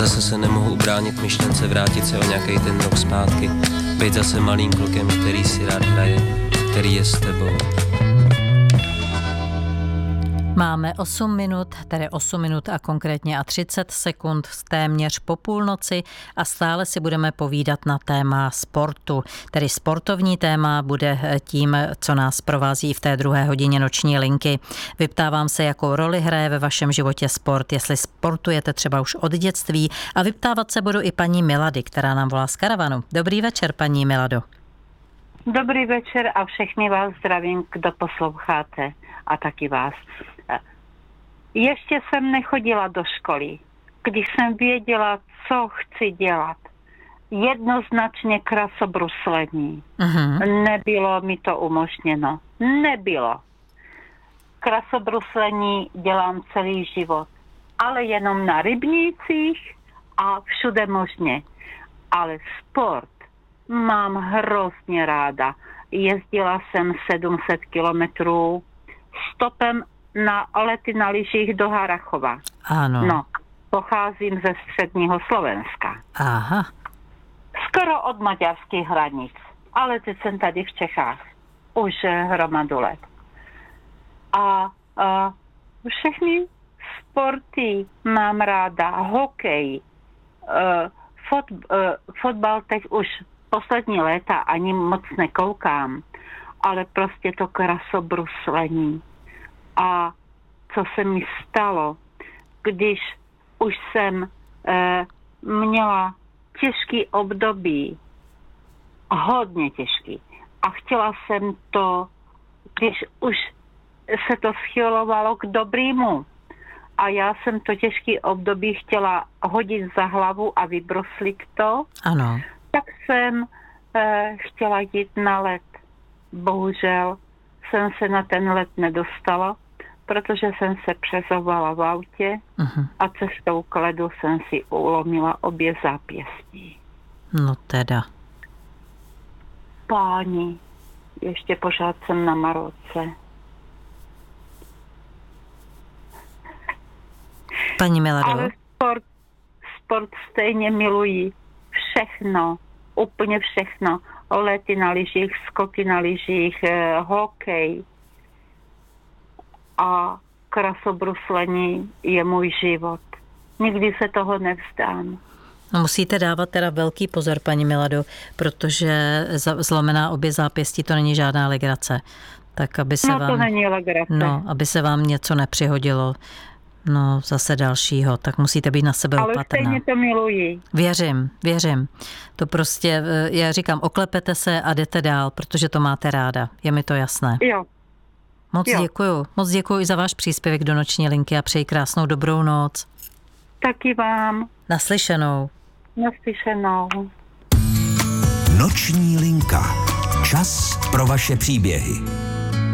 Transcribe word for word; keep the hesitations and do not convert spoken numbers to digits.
Zase se nemohu ubránit myšlence vrátit se o nějaký ten rok zpátky, být zase malým klukem, který si rád hraje, který je s tebou. Máme osm minut, tedy osm minut a konkrétně a třicet sekund téměř po půlnoci a stále si budeme povídat na téma sportu. Tedy sportovní téma bude tím, co nás provází v té druhé hodině noční linky. Vyptávám se, jakou roli hraje ve vašem životě sport, jestli sportujete třeba už od dětství, a vyptávat se budu i paní Milady, která nám volá z karavanu. Dobrý večer, paní Milado. Dobrý večer a všechny vás zdravím, kdo posloucháte, a taky vás. Ještě jsem nechodila do školy, když jsem věděla, co chci dělat. Jednoznačně krasobruslení. Uh-huh. Nebylo mi to umožněno. Nebylo. Krasobruslení dělám celý život, ale jenom na rybnících a všude možně. Ale sport mám hrozně ráda. Jezdila jsem sedm set kilometrů stopem na lety na lyžích do Harrachova. Ano. No, pocházím ze středního Slovenska. Aha. Skoro od maďarských hranic, ale teď jsem tady v Čechách. Už hromadu let. A, a všechny sporty mám ráda. Hokej, uh, fot, uh, fotbal teď už poslední léta ani moc nekoukám, ale prostě to krasobruslení. A co se mi stalo, když už jsem e, měla těžký období, hodně těžký, a chtěla jsem to, když už se to schylovalo k dobrýmu, a já jsem to těžký období chtěla hodit za hlavu a vybruslit to, ano. Tak jsem e, chtěla jít na led. Bohužel jsem se na ten let nedostala, protože jsem se přezovala v autě uh-huh. a cestou k ledu jsem si ulomila obě zápěstí. No teda. Páni, ještě pořád jsem na maroce. Paní Milado. Ale sport, sport stejně miluji. Všechno, úplně všechno. Lety na lyžích, skoky na lyžích, eh, hokej a krasobruslení je můj život. Nikdy se toho nevzdám. No, musíte dávat teda velký pozor, paní Milado, protože zlomená obě zápěstí to není žádná legrace. Tak aby se no vám, to není legrace. No, aby se vám něco nepřihodilo. No, zase dalšího, tak musíte být na sebe ale opatrná. Ale stejně to miluji. Věřím, věřím. To prostě, já říkám, oklepete se a jdete dál, protože to máte ráda. Je mi to jasné. Jo. Moc jo. děkuju. Moc děkuju i za váš příspěvek do noční linky a přeji krásnou dobrou noc. Taky vám. Naslyšenou. Naslyšenou. Noční linka. Čas pro vaše příběhy.